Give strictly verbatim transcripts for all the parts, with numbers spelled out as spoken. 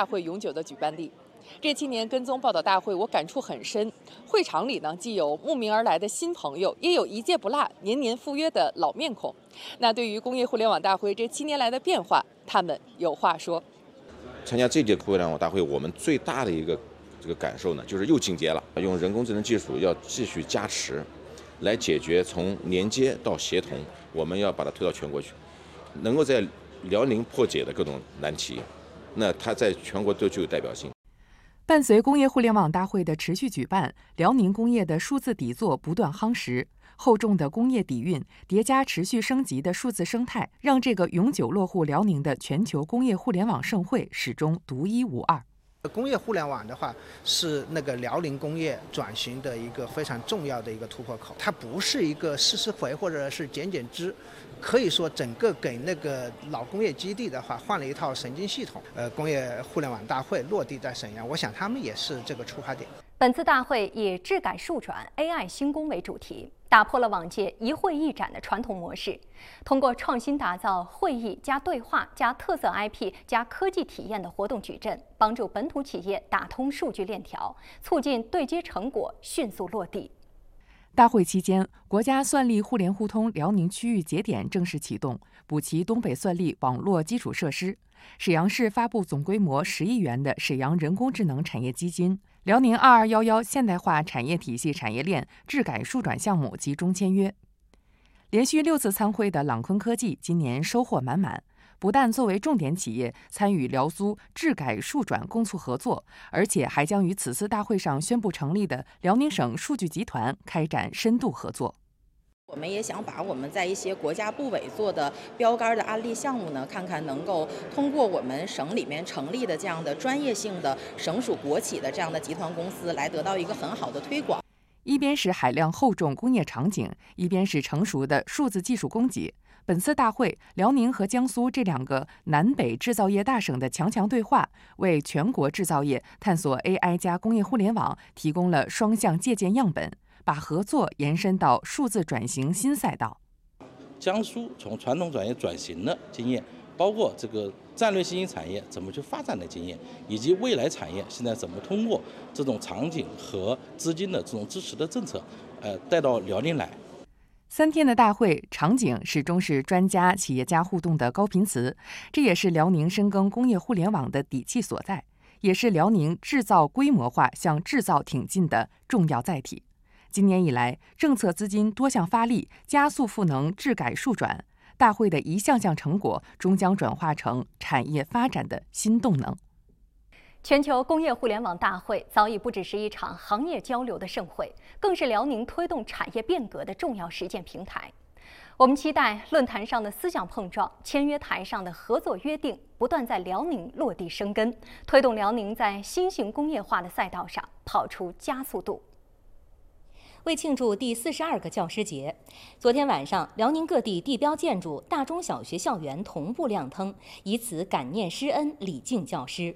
大会永久的举办地。这七年跟踪报道大会，我感触很深。会场里呢，既有慕名而来的新朋友，也有一届不落、年年赴约的老面孔。那对于工业互联网大会这七年来的变化，他们有话说。 参加这届互联网大会，我们最大的一个这个感受呢，就是又进阶了，用人工智能技术要继续加持，来解决从连接到协同，我们要把它推到全国去，能够在辽宁破解的各种难题，那它在全国都具有代表性。 伴随工业互联网大会的持续举办，辽宁工业的数字底座不断夯实，厚重的工业底蕴叠加持续升级的数字生态，让这个永久落户辽宁的全球工业互联网盛会始终独一无二。 工业互联网的话，是那个辽宁工业转型的一个非常重要的一个突破口。它不是一个试试回或者是减减脂，可以说整个给那个老工业基地的话换了一套神经系统。呃，工业互联网大会落地在沈阳，我想他们也是这个出发点。 本次大会以智改数转、A I 新工为主题，打破了往届一会一展的传统模式，通过创新打造会议加对话加特色 I P 加科技体验的活动矩阵，帮助本土企业打通数据链条，促进对接成果迅速落地。 大会期间，国家算力互联互通辽宁区域节点正式启动，补齐东北算力网络基础设施。沈阳市发布总规模十亿元的沈阳人工智能产业基金，辽宁二二一一现代化产业体系产业链智改数转项目集中签约。连续六次参会的朗坤科技今年收获满满，不但作为重点企业参与辽苏智改数转共促合作，而且还将与此次大会上宣布成立的辽宁省数据集团开展深度合作。 我们也想把我们在一些国家部委做的标杆的案例项目呢，看看能够通过我们省里面成立的这样的专业性的省属国企的这样的集团公司，来得到一个很好的推广。 一边是海量厚重工业场景，一边是成熟的数字技术供给。本次大会，辽宁和江苏这两个南北制造业大省的强强对话，为全国制造业探索 A I 加工业互联网提供了双向借鉴样本，把合作延伸到数字转型新赛道。 江苏从传统产业转型的经验，包括这个战略新兴产业怎么去发展的经验，以及未来产业现在怎么通过这种场景和资金的这种支持的政策，呃，带到辽宁来。 三天的大会，场景始终是专家、企业家互动的高频词，这也是辽宁深耕工业互联网的底气所在，也是辽宁制造规模化向制造挺进的重要载体。今年以来，政策资金多项发力，加速赋能智改数转，大会的一项项成果终将转化成产业发展的新动能。 全球工业互联网大会早已不只是一场行业交流的盛会，更是辽宁推动产业变革的重要实践平台。我们期待论坛上的思想碰撞，签约台上的合作约定，不断在辽宁落地生根，推动辽宁在新型工业化的赛道上跑出加速度。 为庆祝第四十二个教师节，昨天晚上，辽宁各地地标建筑、大中小学校园同步亮灯，以此感念师恩，礼敬教师。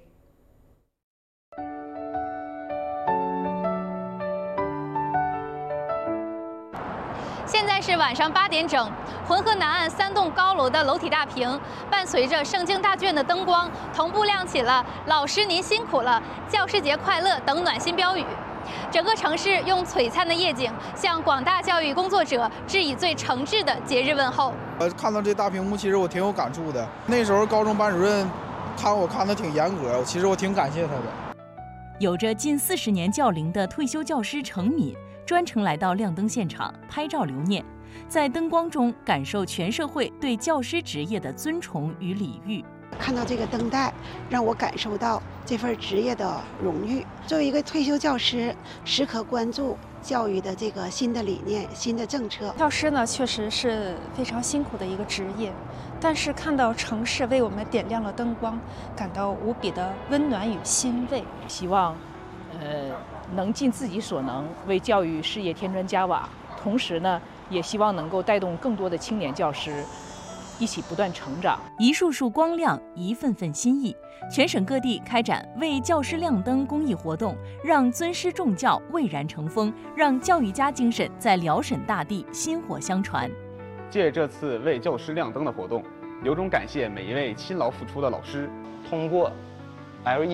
现在是晚上八点整，浑河南岸三栋高楼的楼体大屏，伴随着盛京大剧院的灯光，同步亮起了“老师您辛苦了”“教师节快乐”等暖心标语。整个城市用璀璨的夜景，向广大教育工作者致以最诚挚的节日问候。 呃，看到这大屏幕，其实我挺有感触的。那时候高中班主任看我看得挺严格，其实我挺感谢他的。 有着近四十年教龄的退休教师程敏，专程来到亮灯现场拍照留念，在灯光中感受全社会对教师职业的尊崇与礼遇。 看到这个灯带，让我感受到这份职业的荣誉。作为一个退休教师，时刻关注教育的这个新的理念、新的政策。 教师呢，确实是非常辛苦的一个职业，但是看到城市为我们点亮了灯光，感到无比的温暖与欣慰。 希望，呃，能尽自己所能为教育事业添砖加瓦，同时呢，也希望能够带动更多的青年教师一起不断成长。 一束束光亮，一份份心意，全省各地开展为教师亮灯公益活动，让尊师重教蔚然成风，让教育家精神在辽沈大地薪火相传。 借这次为教师亮灯的活动，由衷感谢每一位辛劳付出的老师。 通过 L E